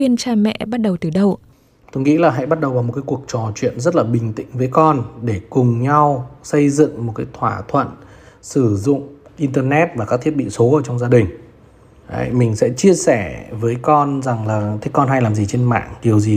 Khuyên cha mẹ bắt đầu từ đâu? Tôi nghĩ là hãy bắt đầu bằng một cái cuộc trò chuyện rất là bình tĩnh với con để cùng nhau xây dựng một cái thỏa thuận sử dụng Internet và các thiết bị số ở trong gia đình. Đấy, mình sẽ chia sẻ với con rằng là thế con hay làm gì trên mạng, điều gì